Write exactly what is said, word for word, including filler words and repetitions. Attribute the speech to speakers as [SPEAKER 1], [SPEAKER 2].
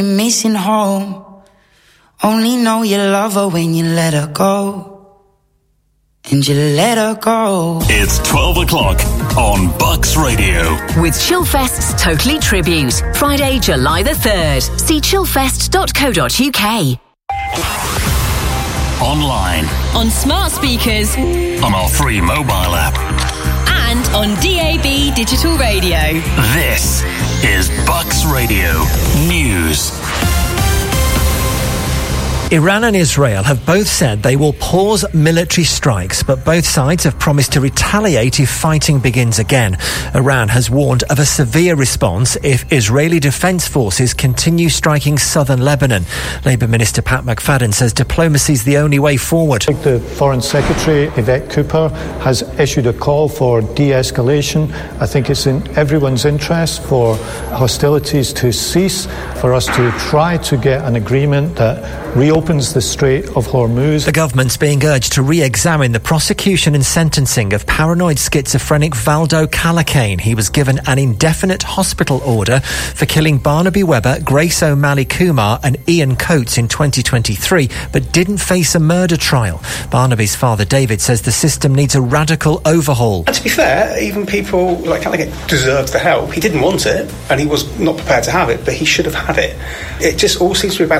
[SPEAKER 1] Missing home. Only know you love her when you let her go. And you let her go.
[SPEAKER 2] It's twelve o'clock on Bucks Radio.
[SPEAKER 3] With Chillfest's Totally Tribute. Friday, July the third. See chillfest dot co dot uk.
[SPEAKER 2] Online.
[SPEAKER 4] On smart speakers.
[SPEAKER 2] On our free mobile app.
[SPEAKER 4] And on D A B digital radio.
[SPEAKER 2] This is Bucks Radio News.
[SPEAKER 5] Iran and Israel have both said they will pause military strikes, but both sides have promised to retaliate if fighting begins again. Iran has warned of a severe response if Israeli defence forces continue striking southern Lebanon. Labour Minister Pat McFadden says diplomacy is the only way forward.
[SPEAKER 6] The Foreign Secretary, Yvette Cooper, has issued a call for de-escalation. I think it's in everyone's interest for hostilities to cease, for us to try to get an agreement that reopens the Strait of Hormuz.
[SPEAKER 5] The government's being urged to re-examine the prosecution and sentencing of paranoid schizophrenic Valdo Calacane. He was given an indefinite hospital order for killing Barnaby Webber, Grace O'Malley Kumar and Ian Coates in twenty twenty-three, but didn't face a murder trial. Barnaby's father David says the system needs a radical overhaul.
[SPEAKER 7] And to be fair, even people like Calacane deserved the help. He didn't want it and he was not prepared to have it, but he should have had it. It just all seems to be about